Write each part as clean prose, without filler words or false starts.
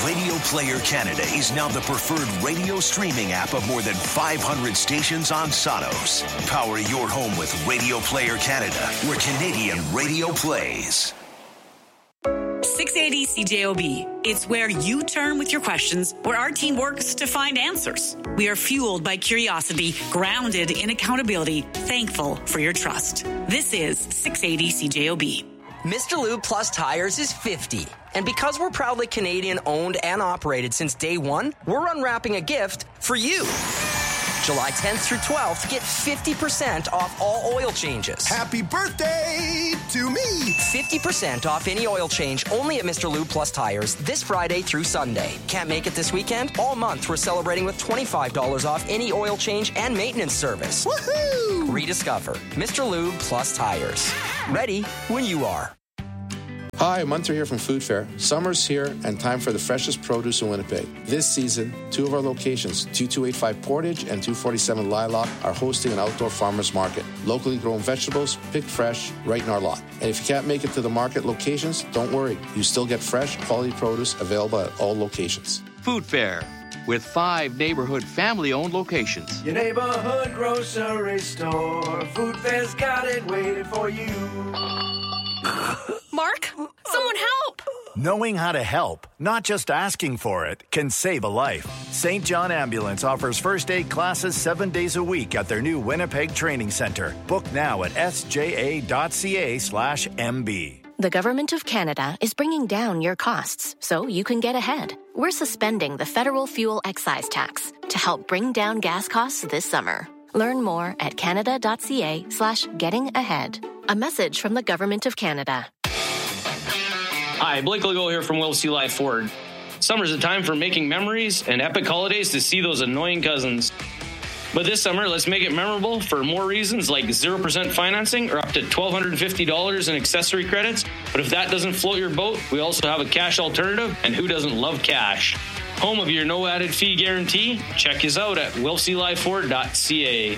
Radio Player Canada is now the preferred radio streaming app of more than 500 stations on Sonos. Power your home with Radio Player Canada, where Canadian radio plays. 680 CJOB. It's where you turn with your questions, where our team works to find answers. We are fueled by curiosity, grounded in accountability, thankful for your trust. This is 680 CJOB. Mr. Lube Plus Tires is 50. And because we're proudly Canadian owned and operated since day one, we're unwrapping a gift for you. July 10th through 12th, get 50% off all oil changes. Happy birthday to me! 50% off any oil change only at Mr. Lube Plus Tires this Friday through Sunday. Can't make it this weekend? All month we're celebrating with $25 off any oil change and maintenance service. Woohoo! Rediscover Mr. Lube Plus Tires. Ready when you are. Hi, Munter here from Food Fair. Summer's here and time for the freshest produce in Winnipeg. This season, two of our locations, 2285 Portage and 247 Lilac, are hosting an outdoor farmers market. Locally grown vegetables, picked fresh, right in our lot. And if you can't make it to the market locations, don't worry. You still get fresh, quality produce available at all locations. Food Fair, with 5 neighborhood family-owned locations. Your neighborhood grocery store. Food Fair's got it waiting for you. Mark, someone help! Knowing how to help, not just asking for it, can save a life. St. John Ambulance offers first aid classes 7 days a week at their new Winnipeg Training Center. Book now at sja.ca/MB. The Government of Canada is bringing down your costs so you can get ahead. We're suspending the federal fuel excise tax to help bring down gas costs this summer. Learn more at canada.ca/gettingahead. A message from the Government of Canada. Hi, Blake Legault here from Will C. Life Ford. Summer's a time for making memories and epic holidays to see those annoying cousins. But this summer, let's make it memorable for more reasons like 0% financing or up to $1,250 in accessory credits. But if that doesn't float your boat, we also have a cash alternative, and who doesn't love cash? Home of your no added fee guarantee? Check us out at willclifeford.ca.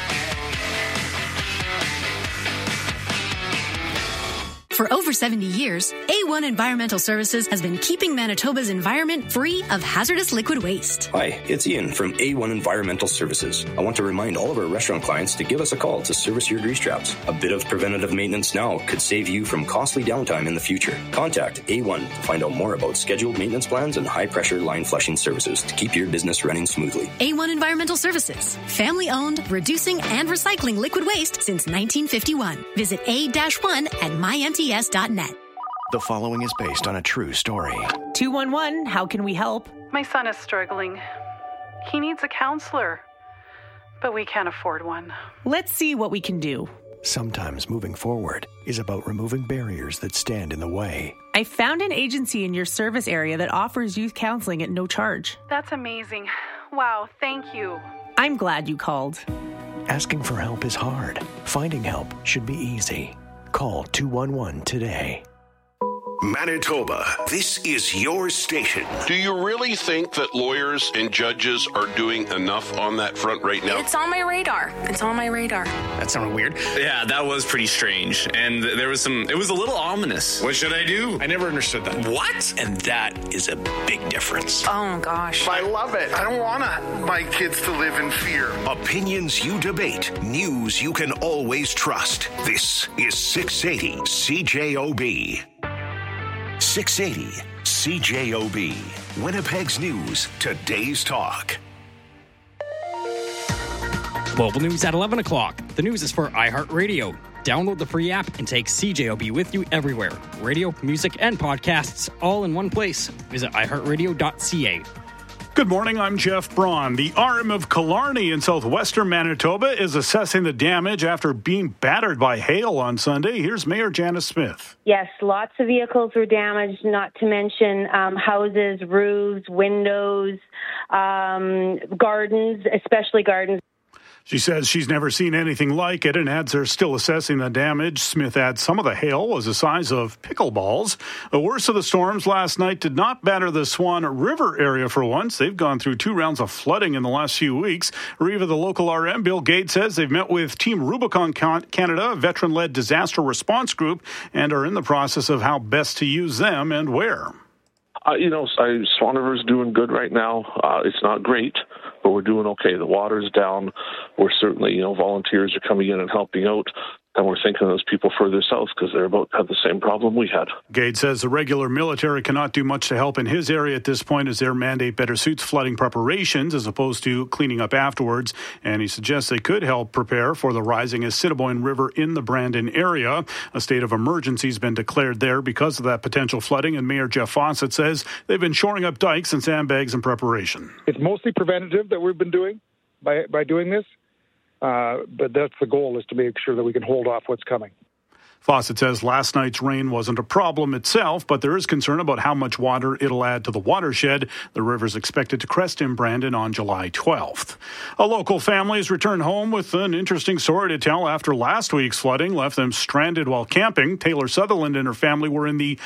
For over 70 years, A1 Environmental Services has been keeping Manitoba's environment free of hazardous liquid waste. Hi, it's Ian from A1 Environmental Services. I want to remind all of our restaurant clients to give us a call to service your grease traps. A bit of preventative maintenance now could save you from costly downtime in the future. Contact A1 to find out more about scheduled maintenance plans and high-pressure line flushing services to keep your business running smoothly. A1 Environmental Services, family-owned, reducing and recycling liquid waste since 1951. Visit A-1 at mymts.net. The following is based on a true story. 211, how can we help? My son is struggling. He needs a counselor, but we can't afford one. Let's see what we can do. Sometimes moving forward is about removing barriers that stand in the way. I found an agency in your service area that offers youth counseling at no charge. That's amazing. Wow, thank you. I'm glad you called. Asking for help is hard. Finding help should be easy. Call 211 today. Manitoba, this is your station. Do you really think that lawyers and judges are doing enough on that front right now? It's on my radar. That sounded weird. Yeah, that was pretty strange. And there was it was a little ominous. What should I do? I never understood that. What? And that is a big difference. Oh, gosh. I love it. I don't want my kids to live in fear. Opinions you debate, news you can always trust. This is 680 CJOB. 680 CJOB. Winnipeg's news, today's talk. Global news at 11 o'clock. The news is for iHeartRadio. Download the free app and take CJOB with you everywhere. Radio, music, and podcasts all in one place. Visit iHeartRadio.ca. Good morning, I'm Jeff Braun. The RM of Killarney in southwestern Manitoba is assessing the damage after being battered by hail on Sunday. Here's Mayor Janice Smith. Yes, lots of vehicles were damaged, not to mention houses, roofs, windows, gardens, especially gardens. She says she's never seen anything like it and adds they're still assessing the damage. Smith adds some of the hail was the size of pickleballs. The worst of the storms last night did not batter the Swan River area for once. They've gone through 2 rounds of flooding in the last few weeks. Riva, the local RM, Bill Gates, says they've met with Team Rubicon Canada, a veteran-led disaster response group, and are in the process of how best to use them and where. Swan River's doing good right now. It's not great, but we're doing okay. The water's down. We're certainly, volunteers are coming in and helping out. And we're thinking of those people further south because they're about to have the same problem we had. Gade says the regular military cannot do much to help in his area at this point as their mandate better suits flooding preparations as opposed to cleaning up afterwards. And he suggests they could help prepare for the rising Assiniboine River in the Brandon area. A state of emergency has been declared there because of that potential flooding. And Mayor Jeff Fawcett says they've been shoring up dikes and sandbags in preparation. It's mostly preventative that we've been doing by doing this. But that's the goal, is to make sure that we can hold off what's coming. Fawcett says last night's rain wasn't a problem itself, but there is concern about how much water it'll add to the watershed. The river's expected to crest in Brandon on July 12th. A local family has returned home with an interesting story to tell after last week's flooding left them stranded while camping. Taylor Sutherland and her family were in the